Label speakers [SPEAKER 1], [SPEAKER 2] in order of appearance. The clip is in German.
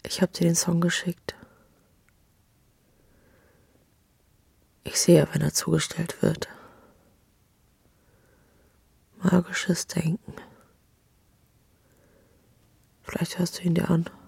[SPEAKER 1] Ich habe dir den Song geschickt. Ich sehe, wenn er zugestellt wird. Magisches Denken. Vielleicht hörst du ihn dir an.